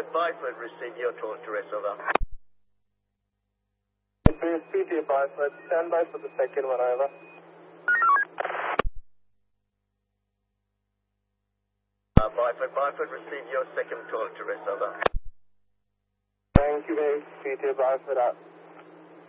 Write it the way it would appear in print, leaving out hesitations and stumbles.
Byford, receive your toll to rest, over. PTA Byford, stand by for the second one, over. Byford, receive your second toll to rest, over. Thank you, mate. PTA Byford out.